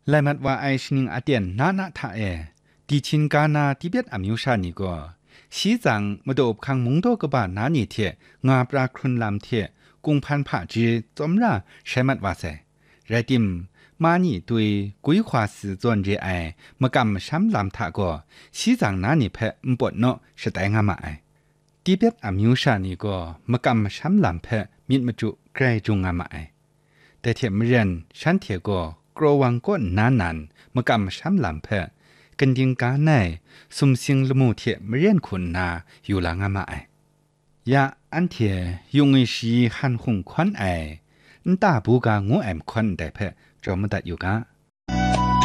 และมัดว่าไอชนิงอาเตียนนาทาดีชินกานาที่เบียดอามิวชานี่ก็สีจังมาดูคังมุงโตกบ้านนานี่เทงาปราครุนลำเทกุงพันผาจีจอมราใช้มัดว่าเสไรติมมานี่ตุยกุยขวาสือจวนเรไอมากำช้ำลำทาก็สีจังนานี่เพะมปดเนาะสแต่งามาไอที่เบียดอามิวชานี่ก็มากำช้ำลำเพะมิดมาจุใกล้จุงงามาไอแต่เทมเรียนฉันเทก็กลัววังก้นนานมากำช้ำลำเพะกันดิงกาในสุมสิงละมูเทมเรียนคุณนาอยู่หลังมาไอยาอันเทยงไอชีหันหงควันไอ大不噶我爱困代拍，这么的有噶。